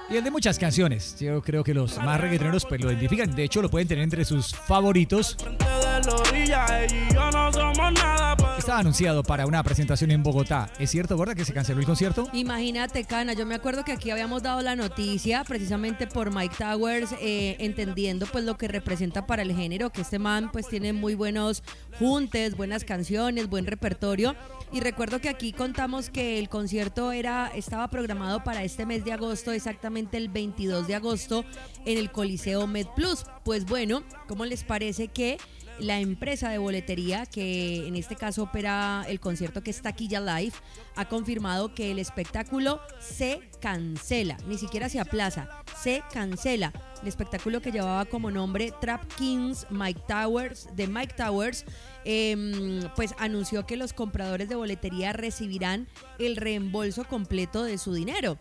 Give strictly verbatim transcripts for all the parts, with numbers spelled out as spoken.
Y es de muchas canciones. Yo creo que los más reggaetoneros pues lo identifican. De hecho, lo pueden tener entre sus favoritos. Estaba anunciado para una presentación en Bogotá. ¿Es cierto, Gorda, que se canceló el concierto? Imagínate, Cana, yo me acuerdo que aquí habíamos dado la noticia precisamente por Mike Towers, eh, entendiendo pues lo que representa para el género, que este man pues tiene muy buenos juntes, buenas canciones, buen repertorio. Y recuerdo que aquí contamos que el concierto era estaba programado para este mes de agosto, exactamente el veintidós de agosto, en el Coliseo MedPlus. Pues bueno, ¿cómo les parece que la empresa de boletería, que en este caso opera el concierto, que es Taquilla Live, ha confirmado que el espectáculo se cancela, ni siquiera se aplaza, se cancela? El espectáculo, que llevaba como nombre Trap Kings Mike Towers, de Mike Towers, eh, pues anunció que los compradores de boletería recibirán el reembolso completo de su dinero.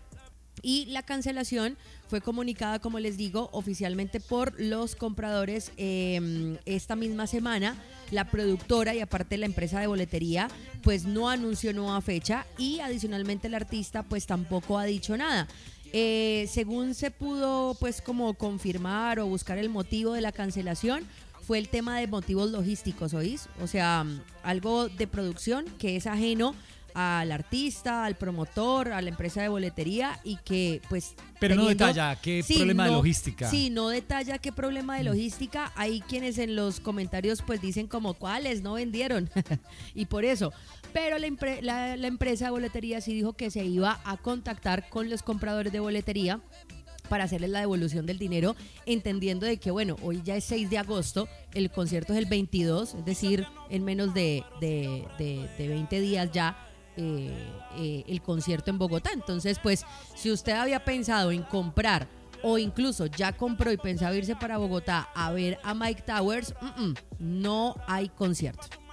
Y la cancelación fue comunicada, como les digo, oficialmente por los compradores eh, esta misma semana. La productora y aparte la empresa de boletería pues no anunció nueva fecha, y adicionalmente el artista pues tampoco ha dicho nada. Eh, según se pudo pues como confirmar o buscar el motivo de la cancelación, fue el tema de motivos logísticos, ¿oís? O sea, algo de producción que es ajeno al artista, al promotor, a la empresa de boletería, y que pues... Pero no teniendo, detalla qué sí, problema no, de logística. Sí, no detalla qué problema de logística. Hay quienes en los comentarios pues dicen como cuáles no vendieron y por eso. Pero la, impre- la, la empresa de boletería sí dijo que se iba a contactar con los compradores de boletería para hacerles la devolución del dinero, entendiendo de que, bueno, hoy ya es seis de agosto, el concierto es el veintidós, es decir, en menos de, de, de, de veinte días ya eh, eh, el concierto en Bogotá. Entonces, pues, si usted había pensado en comprar o incluso ya compró y pensaba irse para Bogotá a ver a Mike Towers, mm-mm, no hay concierto.